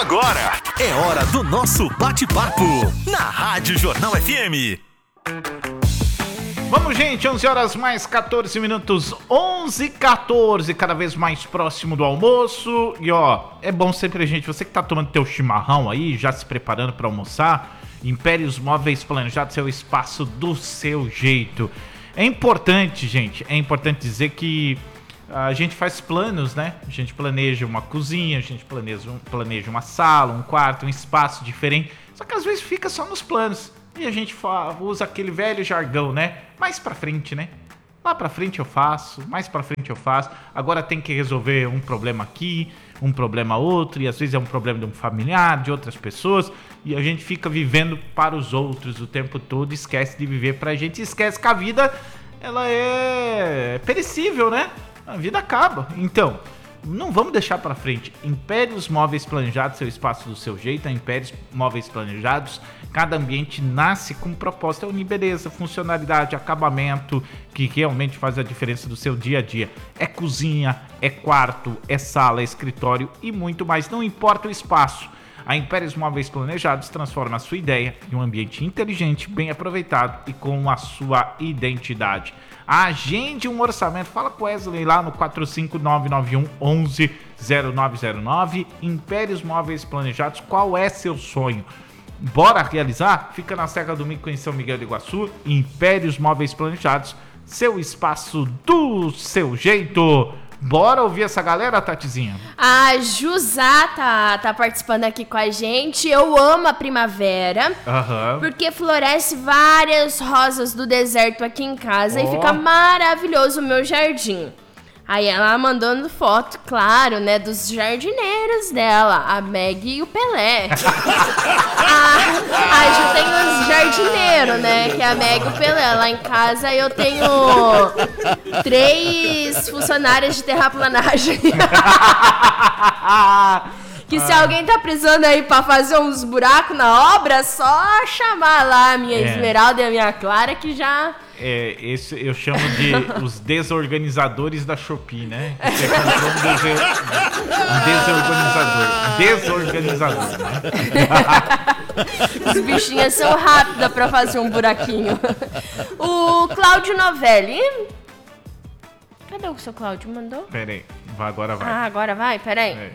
Agora é hora do nosso bate-papo na Rádio Jornal FM. Vamos, gente, 11 horas mais 14 minutos, 11h14, cada vez mais próximo do almoço. E ó, é bom sempre, gente, você que tá tomando teu chimarrão aí, já se preparando para almoçar, Impérios Móveis Planejados, seu espaço do seu jeito. É importante, gente, dizer que a gente faz planos, né? A gente planeja uma cozinha, a gente planeja uma sala, um quarto, um espaço diferente. Só que às vezes fica só nos planos. E a gente usa aquele velho jargão, né? Mais pra frente, né? Lá pra frente eu faço, mais pra frente eu faço. Agora tem que resolver um problema aqui, um problema outro. E às vezes é um problema de um familiar, de outras pessoas. E a gente fica vivendo para os outros o tempo todo. Esquece de viver pra gente. Esquece que a vida, ela é perecível, né? A vida acaba. Então, não vamos deixar para frente. Impérios Móveis Planejados, seu espaço do seu jeito. Impérios Móveis Planejados, cada ambiente nasce com proposta, unir beleza, funcionalidade, acabamento, que realmente faz a diferença do seu dia a dia. É cozinha, é quarto, é sala, é escritório e muito mais. Não importa o espaço. A Impérios Móveis Planejados transforma a sua ideia em um ambiente inteligente, bem aproveitado e com a sua identidade. Agende um orçamento, fala com o Wesley lá no 45991110909. Impérios Móveis Planejados, qual é seu sonho? Bora realizar? Fica na Serra do Mico, em São Miguel do Iguaçu. Impérios Móveis Planejados, seu espaço do seu jeito. Bora ouvir essa galera, Tatizinha? A Jusá tá participando aqui com a gente. Eu amo a primavera, porque floresce várias rosas do deserto aqui em casa e fica maravilhoso o meu jardim. Aí ela mandando foto, claro, né, dos jardineiros dela, a Meg e o Pelé. A Ju tem os jardineiros, né, que é a Meg e o Pelé. Lá em casa eu tenho 3 funcionárias de terraplanagem. Que se alguém tá precisando aí pra fazer uns buracos na obra, só chamar lá a minha Esmeralda e a minha Clara que já... Esse eu chamo de os desorganizadores da Shopee, né? Você comprou um desorganizador, né? Os bichinhos são rápidos pra fazer um buraquinho. O Cláudio Novelli. Cadê o seu Cláudio? Mandou? Peraí, agora vai. Agora vai? Peraí.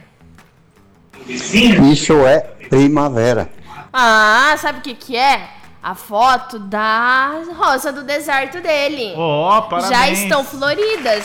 Isso é primavera. Sabe o que é? A foto da rosa do deserto dele. Parabéns. Já estão floridas.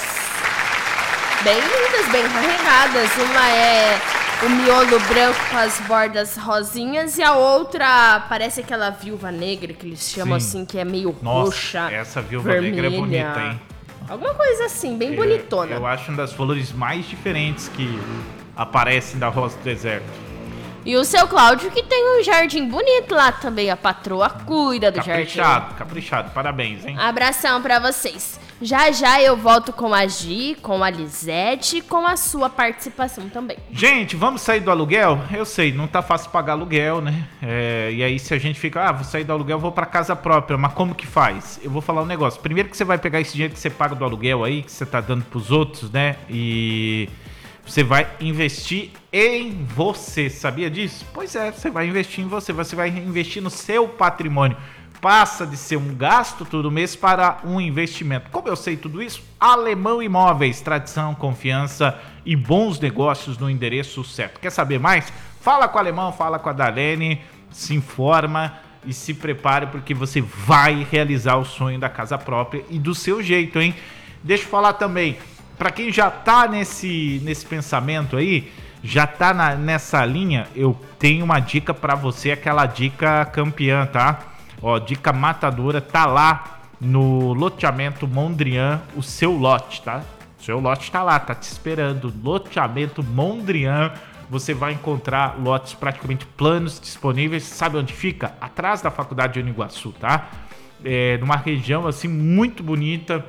Bem lindas, bem carregadas. Uma é o miolo branco com as bordas rosinhas e a outra parece aquela viúva negra que eles chamam assim, que é meio roxa. Essa viúva vermelha. negra é bonita, hein? Alguma coisa assim, bem bonitona. Eu acho uma das flores mais diferentes que aparecem da rosa do deserto. E o seu Cláudio, que tem um jardim bonito lá também. A patroa cuida do jardim. Caprichado. Parabéns, hein? Abração pra vocês. Já eu volto com a Gi, com a Lisete e com a sua participação também. Gente, vamos sair do aluguel? Eu sei, não tá fácil pagar aluguel, né? E aí se a gente fica, vou sair do aluguel, vou pra casa própria. Mas como que faz? Eu vou falar um negócio. Primeiro que você vai pegar esse dinheiro que você paga do aluguel aí, que você tá dando pros outros, né? E... você vai investir em você, sabia disso? Pois é, você vai investir em você vai investir no seu patrimônio. Passa de ser um gasto todo mês para um investimento. Como eu sei tudo isso? Alemão Imóveis, tradição, confiança e bons negócios no endereço certo. Quer saber mais? Fala com o Alemão, fala com a Darlene, se informa e se prepare porque você vai realizar o sonho da casa própria e do seu jeito, hein? Deixa eu falar também... para quem já tá nesse pensamento aí, já tá nessa linha, eu tenho uma dica para você, aquela dica campeã, tá? Dica matadora, tá lá no loteamento Mondrian, o seu lote, tá? O seu lote tá lá, tá te esperando. Loteamento Mondrian, você vai encontrar lotes praticamente planos disponíveis. Sabe onde fica? Atrás da Faculdade de Uniguaçu, tá? Numa região assim muito bonita.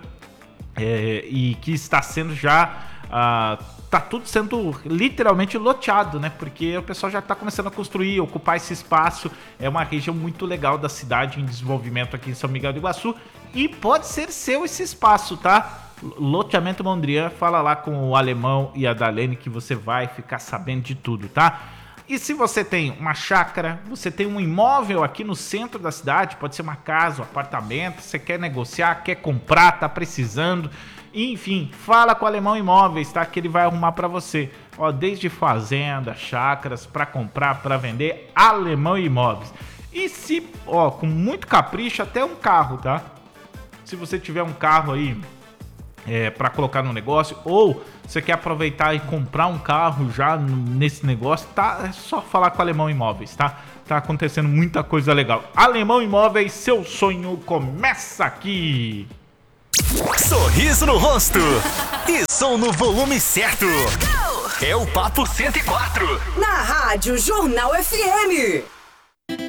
E que está sendo já... tá tudo sendo literalmente loteado, né? Porque o pessoal já está começando a construir, ocupar esse espaço. É uma região muito legal da cidade em desenvolvimento aqui em São Miguel do Iguaçu. E pode ser seu esse espaço, tá? Loteamento Mondrian, fala lá com o Alemão e a Darlene que você vai ficar sabendo de tudo, tá? E se você tem uma chácara, você tem um imóvel aqui no centro da cidade, pode ser uma casa, um apartamento, você quer negociar, quer comprar, tá precisando, enfim, fala com o Alemão Imóveis, tá? Que ele vai arrumar para você. Ó, desde fazenda, chácaras, para comprar, para vender, Alemão Imóveis. E se, ó, com muito capricho, até um carro, tá? Se você tiver um carro aí para colocar no negócio, ou você quer aproveitar e comprar um carro já nesse negócio, tá? É só falar com o Alemão Imóveis, tá? Tá acontecendo muita coisa legal. Alemão Imóveis, seu sonho começa aqui. Sorriso no rosto e som no volume certo. É o Papo 104. Na Rádio Jornal FM.